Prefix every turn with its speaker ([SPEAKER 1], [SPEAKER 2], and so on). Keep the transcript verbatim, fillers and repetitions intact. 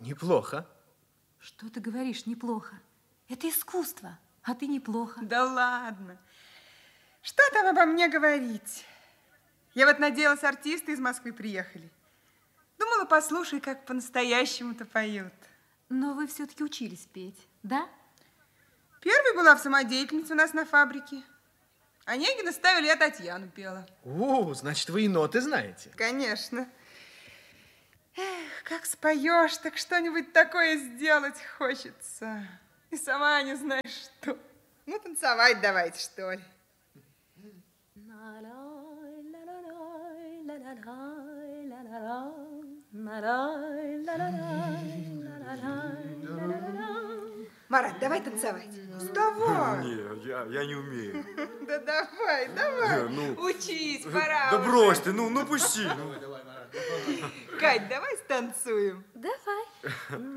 [SPEAKER 1] Неплохо.
[SPEAKER 2] Что ты говоришь, неплохо? Это искусство, а ты неплохо.
[SPEAKER 3] Да ладно. Что там обо мне говорить? Я вот надеялась, артисты из Москвы приехали. Думала, послушай, как по-настоящему-то поют.
[SPEAKER 2] Но вы все-таки учились петь, да?
[SPEAKER 3] Первой была в самодеятельнице у нас на фабрике. Онегина ставили, я Татьяну пела.
[SPEAKER 1] О, значит, вы и ноты знаете.
[SPEAKER 3] Конечно. Эх, как споешь, так что-нибудь такое сделать хочется. И сама не знаешь, что. Ну, танцевать давайте, что ли. Марат, давай танцевать. Вставай.
[SPEAKER 4] Нет, я, я не умею.
[SPEAKER 3] Да давай, давай.
[SPEAKER 4] Не, ну,
[SPEAKER 3] учись, пора.
[SPEAKER 4] Да
[SPEAKER 3] уже.
[SPEAKER 4] брось ты, ну, ну пусти.
[SPEAKER 3] Кать, давай станцуем.
[SPEAKER 2] Давай.